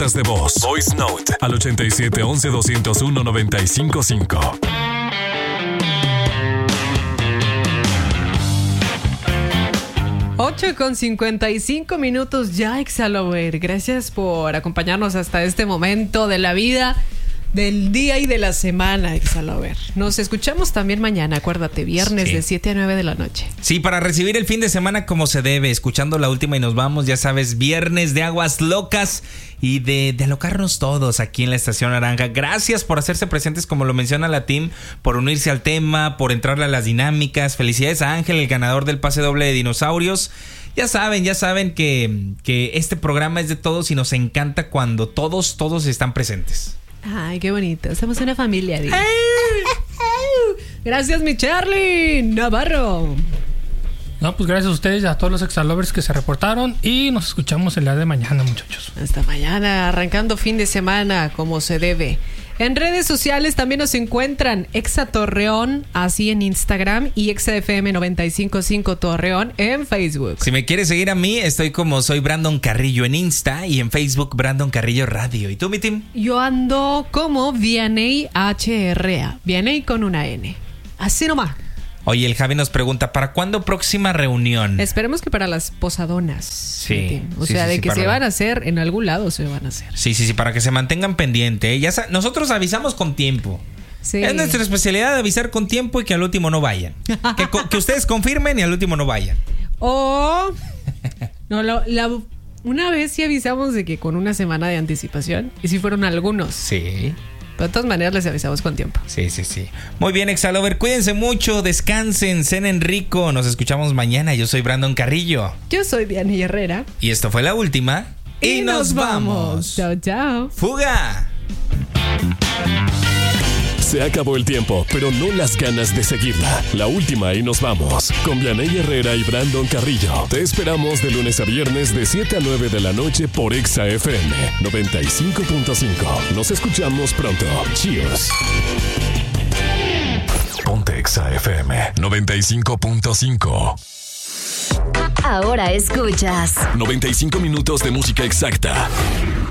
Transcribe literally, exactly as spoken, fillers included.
notas de voz. Voice Note al ochenta y siete once doscientos uno noventa y cinco cinco. ocho con cincuenta y cinco minutos ya, Exalover. Gracias por acompañarnos hasta este momento de la vida, del día y de la semana, Exalover. Nos escuchamos también mañana, acuérdate, viernes sí. de siete a nueve de la noche. Sí, para recibir el fin de semana como se debe, escuchando la última y nos vamos, ya sabes, viernes de aguas locas y de, de alocarnos todos aquí en la Estación Naranja. Gracias por hacerse presentes, como lo menciona la team, por unirse al tema, por entrarle a las dinámicas. Felicidades a Ángel, el ganador del pase doble de dinosaurios. Ya saben, ya saben que, que este programa es de todos y nos encanta cuando todos, todos están presentes. Ay, qué bonito. Somos una familia. Gracias, mi Charlie Navarro. No, pues gracias a ustedes y a todos los Exalovers que se reportaron. Y nos escuchamos el día de mañana, muchachos. Hasta mañana, arrancando fin de semana como se debe. En redes sociales también nos encuentran Exa Torreón, así en Instagram, y Exa F M noventa y cinco punto cinco Torreón en Facebook. Si me quieres seguir a mí, estoy como soy Brandon Carrillo en Insta y en Facebook Brandon Carrillo Radio. ¿Y tú, mi team? Yo ando como Vianey H R A, Vianey con una N. Así nomás. Oye, el Javi nos pregunta, ¿para cuándo próxima reunión? Esperemos que para las posadonas. Sí. O sí, sea, sí, de sí, que se la... van a hacer, en algún lado se van a hacer. Sí, sí, sí, para que se mantengan pendientes. Ya sa- nosotros avisamos con tiempo. Sí. Es nuestra especialidad avisar con tiempo y que al último no vayan. que, co- que ustedes confirmen y al último no vayan. O... no, la, la, una vez sí avisamos de que con una semana de anticipación. Y sí fueron algunos. Sí. Pero de todas maneras les avisamos con tiempo. Sí, sí, sí. Muy bien, Exalover. Cuídense mucho, descansen, cenen rico. Nos escuchamos mañana. Yo soy Brandon Carrillo. Yo soy Diana Herrera. Y esto fue la última. Y, y nos, nos vamos. vamos. Chao, chao. ¡Fuga! Se acabó el tiempo, pero no las ganas de seguirla. La última y nos vamos. Con Vianey Herrera y Brandon Carrillo. Te esperamos de lunes a viernes de siete a nueve de la noche por Exa F M noventa y cinco punto cinco. Nos escuchamos pronto. Cheers. Ponte Exa F M noventa y cinco punto cinco. Ahora escuchas noventa y cinco minutos de música exacta.